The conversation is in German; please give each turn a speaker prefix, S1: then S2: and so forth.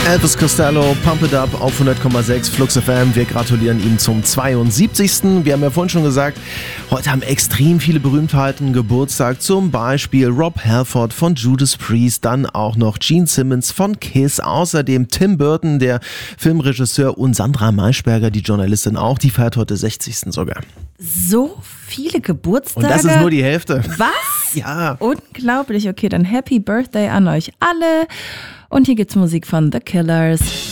S1: Elvis Costello, Pump It Up auf 100,6 Flux FM. Wir gratulieren ihm zum 72. Wir haben ja vorhin schon gesagt, heute haben extrem viele Berühmtheiten Geburtstag. Zum Beispiel Rob Halford von Judas Priest, dann auch noch Gene Simmons von Kiss. Außerdem Tim Burton, der Filmregisseur, und Sandra Maischberger, die Journalistin auch. Die feiert heute 60. sogar.
S2: So viele Geburtstage.
S1: Und das ist nur die Hälfte.
S2: Was?
S1: Ja.
S2: Unglaublich. Okay, dann Happy Birthday an euch alle. Und hier gibt's Musik von The Killers.